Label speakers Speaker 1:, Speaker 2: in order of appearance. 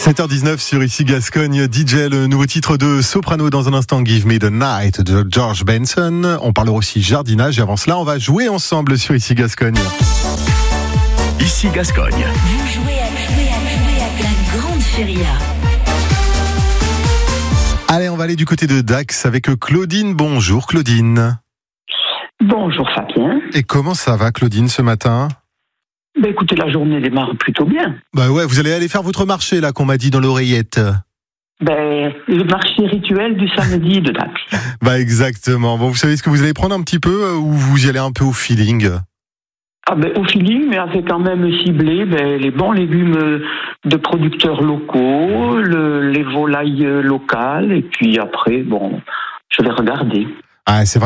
Speaker 1: 7h19 sur Ici Gascogne, DJ, le nouveau titre de Soprano dans un instant, Give Me the Night de George Benson. On parlera aussi jardinage et avant cela, on va jouer ensemble sur Ici Gascogne.
Speaker 2: Ici Gascogne.
Speaker 3: Vous jouez avec la grande feria.
Speaker 1: Allez, on va aller du côté de Dax avec Claudine. Bonjour Claudine.
Speaker 4: Bonjour Fabien.
Speaker 1: Et comment ça va Claudine ce matin ?
Speaker 4: Écoutez, la journée démarre plutôt bien.
Speaker 1: Bah ouais, vous allez aller faire votre marché là qu'on m'a dit dans l'oreillette.
Speaker 4: Le marché rituel du samedi de Dax.
Speaker 1: Bah exactement. Bon, vous savez ce que vous allez prendre un petit peu ou vous y allez un peu au feeling ?
Speaker 4: Au feeling, mais avec quand même ciblé les bons légumes de producteurs locaux, les volailles locales, et puis après, je vais regarder.
Speaker 1: Ah, c'est vrai.